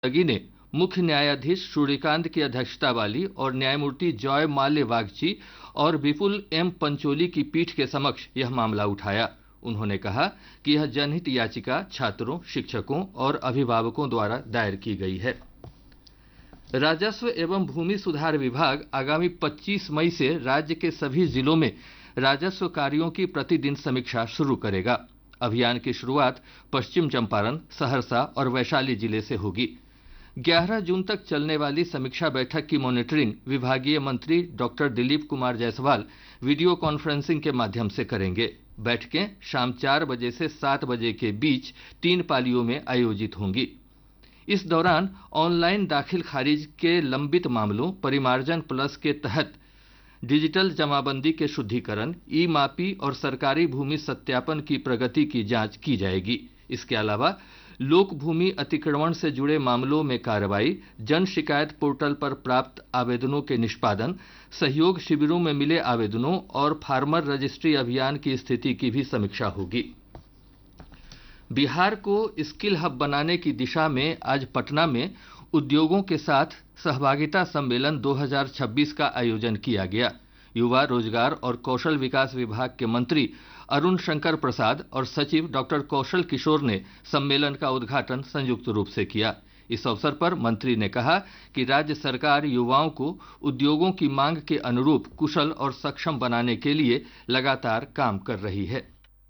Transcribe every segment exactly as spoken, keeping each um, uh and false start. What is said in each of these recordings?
जगी ने मुख्य न्यायाधीश सूर्यकांत की अध्यक्षता वाली और न्यायमूर्ति जॉय माल्य बागची और विपुल एम पंचोली की पीठ के समक्ष यह मामला उठाया। उन्होंने कहा कि यह जनहित याचिका छात्रों, शिक्षकों और अभिभावकों द्वारा दायर की गई है। राजस्व एवं भूमि सुधार विभाग आगामी पच्चीस मई से राज्य के सभी जिलों में राजस्व कार्यों की प्रतिदिन समीक्षा शुरू करेगा। अभियान की शुरुआत पश्चिम चंपारण, सहरसा और वैशाली जिले से होगी। ग्यारह जून तक चलने वाली समीक्षा बैठक की मॉनिटरिंग विभागीय मंत्री doctor Dilip Kumar Jaiswal video conferencing के माध्यम से करेंगे। बैठकें शाम चार बजे से सात बजे के बीच तीन पालियों में आयोजित होंगी। इस दौरान ऑनलाइन दाखिल खारिज के लंबित मामलों, परिमार्जन प्लस के तहत डिजिटल जमाबंदी के शुद्धिकरण, ई मापी और सरकारी भूमि सत्यापन की प्रगति की जांच की जाएगी। इसके अलावा लोक भूमि अतिक्रमण से जुड़े मामलों में कार्रवाई, जन शिकायत पोर्टल पर प्राप्त आवेदनों के निष्पादन, सहयोग शिविरों में मिले आवेदनों और फार्मर रजिस्ट्री अभियान की स्थिति की भी समीक्षा होगी। बिहार को स्किल हब बनाने की दिशा में आज पटना में उद्योगों के साथ सहभागिता सम्मेलन दो हज़ार छब्बीस का आयोजन किया गया। युवा, रोजगार और कौशल विकास विभाग के मंत्री अरुण शंकर प्रसाद और सचिव डॉक्टर कौशल किशोर ने सम्मेलन का उद्घाटन संयुक्त रूप से किया। इस अवसर पर मंत्री ने कहा कि राज्य सरकार युवाओं को उद्योगों की मांग के अनुरूप कुशल और सक्षम बनाने के लिए लगातार काम कर रही है।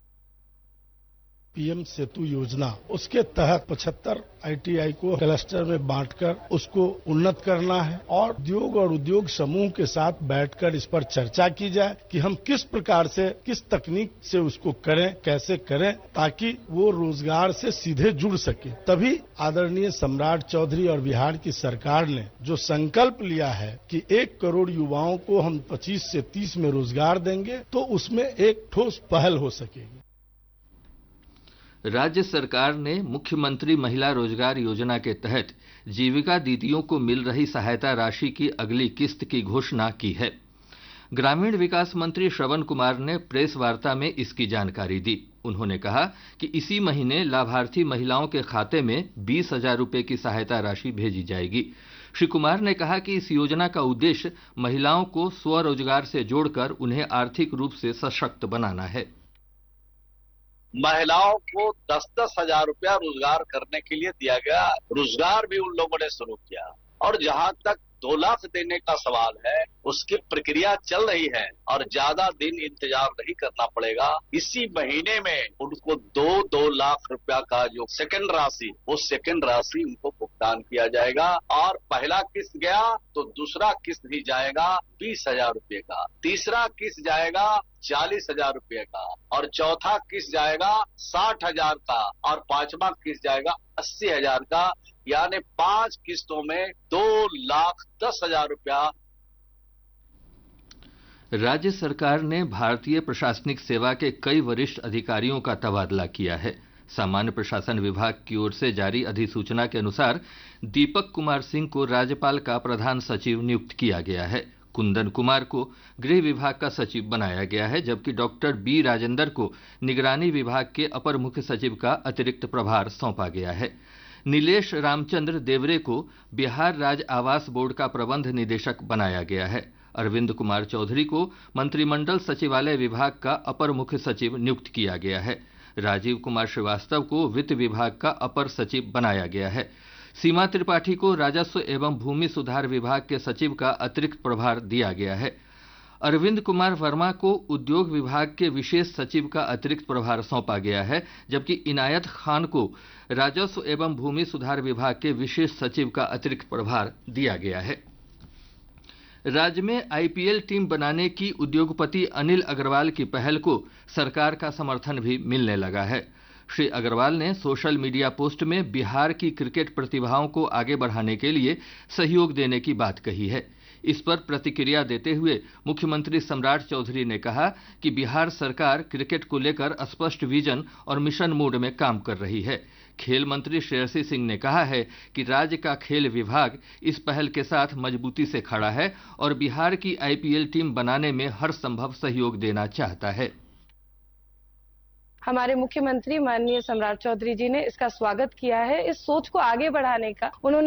पीएम सेतु योजना, उसके तहत पचहत्तर आईटीआई को क्लस्टर में बांटकर उसको उन्नत करना है और उद्योग और उद्योग समूह के साथ बैठकर इस पर चर्चा की जाए कि हम किस प्रकार से, किस तकनीक से उसको करें, कैसे करें ताकि वो रोजगार से सीधे जुड़ सके। तभी आदरणीय सम्राट चौधरी और बिहार की सरकार ने जो संकल्प लिया है कि एक करोड़ युवाओं को हम पच्चीस से तीस में रोजगार देंगे, तो उसमें एक ठोस पहल हो सकेगी। राज्य सरकार ने मुख्यमंत्री महिला रोजगार योजना के तहत जीविका दीदियों को मिल रही सहायता राशि की अगली किस्त की घोषणा की है। ग्रामीण विकास मंत्री श्रवण कुमार ने प्रेस वार्ता में इसकी जानकारी दी। उन्होंने कहा कि इसी महीने लाभार्थी महिलाओं के खाते में बीस हजार रुपये की सहायता राशि भेजी जाएगी। श्री कुमार ने कहा कि इस योजना का उद्देश्य महिलाओं को स्वरोजगार से जोड़कर उन्हें आर्थिक रूप से सशक्त बनाना है। महिलाओं को दस दस हजार रुपया रोजगार करने के लिए दिया गया। रोजगार भी उन लोगों ने शुरू किया और जहां तक दो लाख देने का सवाल है, उसकी प्रक्रिया चल रही है और ज्यादा दिन इंतजार नहीं करना पड़ेगा। इसी महीने में उनको दो दो लाख रुपया का जो सेकंड राशि, वो सेकंड राशि उनको भुगतान किया जाएगा और पहला किस्त गया तो दूसरा किस्त भी जाएगा बीस हजार रुपये का, तीसरा किस्त जाएगा चालीस हजार रुपये का और चौथा किस्त जाएगा साठ हजार का और पांचवा किस्त जाएगा अस्सी हजार का। यानी पांच किस्तों में दो लाख दस हजार रुपया। राज्य सरकार ने भारतीय प्रशासनिक सेवा के कई वरिष्ठ अधिकारियों का तबादला किया है। सामान्य प्रशासन विभाग की ओर से जारी अधिसूचना के अनुसार दीपक कुमार सिंह को राज्यपाल का प्रधान सचिव नियुक्त किया गया है। कुंदन कुमार को गृह विभाग का सचिव बनाया गया है, जबकि डॉक्टर बी राजेंद्र को निगरानी विभाग के अपर मुख्य सचिव का अतिरिक्त प्रभार सौंपा गया है। नीलेश रामचंद्र देवरे को बिहार राज्य आवास बोर्ड का प्रबंध निदेशक बनाया गया है। अरविंद कुमार चौधरी को मंत्रिमंडल सचिवालय विभाग का अपर मुख्य सचिव नियुक्त किया गया है। राजीव कुमार श्रीवास्तव को वित्त विभाग का अपर सचिव बनाया गया है। सीमा त्रिपाठी को राजस्व एवं भूमि सुधार विभाग के सचिव का अतिरिक्त प्रभार दिया गया है। अरविंद कुमार वर्मा को उद्योग विभाग के विशेष सचिव का अतिरिक्त प्रभार सौंपा गया है, जबकि इनायत खान को राजस्व एवं भूमि सुधार विभाग के विशेष सचिव का अतिरिक्त प्रभार दिया गया है। राज्य में आईपीएल टीम बनाने की उद्योगपति अनिल अग्रवाल की पहल को सरकार का समर्थन भी मिलने लगा है। श्री अग्रवाल ने सोशल मीडिया पोस्ट में बिहार की क्रिकेट प्रतिभाओं को आगे बढ़ाने के लिए सहयोग देने की बात कही है। इस पर प्रतिक्रिया देते हुए मुख्यमंत्री सम्राट चौधरी ने कहा कि बिहार सरकार क्रिकेट को लेकर स्पष्ट विजन और मिशन मोड में काम कर रही है। खेल मंत्री श्रेयसी सिंह ने कहा है कि राज्य का खेल विभाग इस पहल के साथ मजबूती से खड़ा है और बिहार की आईपीएल टीम बनाने में हर संभव सहयोग देना चाहता है। हमारे मुख्यमंत्री माननीय सम्राट चौधरी जी ने इसका स्वागत किया है। इस सोच को आगे बढ़ाने का उन्होंने